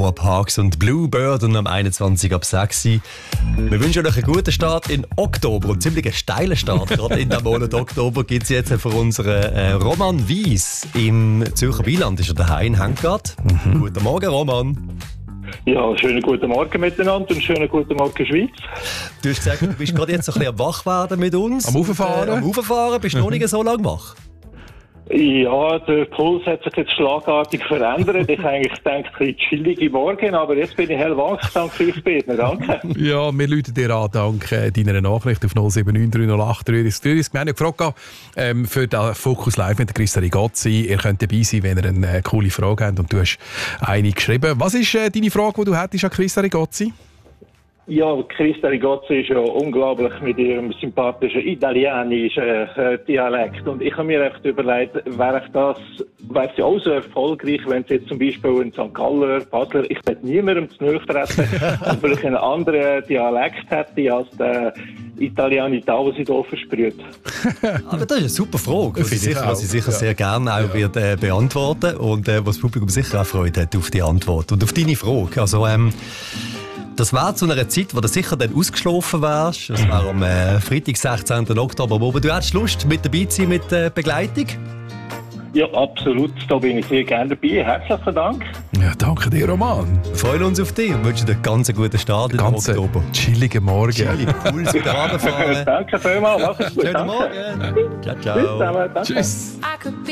Laura Parks und Bluebird und am 21 ab 6 Uhr. Wir wünschen euch einen guten Start in Oktober und ziemlich einen steilen Start. Gerade in diesem Monat Oktober gibt es jetzt für unseren Roman Weiss im Zürcher Beiland. Ist er daheim in Hengard. Guten Morgen, Roman. Ja, schönen guten Morgen miteinander und schönen guten Morgen Schweiz. Du hast gesagt, du bist gerade jetzt so ein bisschen am Wachwerden mit uns. Am Rauffahren? Am Rauffahren, bist du noch nicht so lange wach? Ja, der Puls hat sich jetzt schlagartig verändert. Ich habe eigentlich gedacht, ein bisschen chillige Morgen, aber jetzt bin ich hellwach. Danke euch beiden. Danke. Ja, wir läuten dir an, dank deiner Nachricht auf 079 308 333. Wir haben ja gefragt für den Fokus Live mit Christa Rigozzi. Ihr könnt dabei sein, wenn ihr eine coole Frage habt und du hast eine geschrieben. Was ist deine Frage, die du hättest an Christa Rigozzi? Ja, Christa Rigozzi ist ja unglaublich mit ihrem sympathischen italienischen Dialekt. Und ich habe mir echt überlegt, wäre sie auch so erfolgreich, wenn sie jetzt zum Beispiel in St. Galler, Basler, ich will niemandem zu nahe treten, und vielleicht einen anderen Dialekt hätte als der Italiener, den sie hier versprüht. Aber das ist eine super Frage, was sie sicher sehr gerne auch wird, beantworten und was das Publikum sicher auch Freude hat auf die Antwort. Und auf deine Frage, also das war zu einer Zeit, wo du sicher dann ausgeschlafen wärst. Das war am Freitag, 16. Oktober. Aber du hättest Lust, mit dabei zu sein, mit Begleitung? Ja, absolut. Da bin ich sehr gerne dabei. Herzlichen Dank. Ja, danke dir, Roman. Wir freuen uns auf dich und wünschen dir einen ganz guten Start in Oktober. Chilligen Morgen. Chillig, Puls wieder runterfahren. Danke vielmals. Mach es gut. Schönen Danke. Morgen. Ciao, ciao. Bis zusammen. Danke. Tschüss.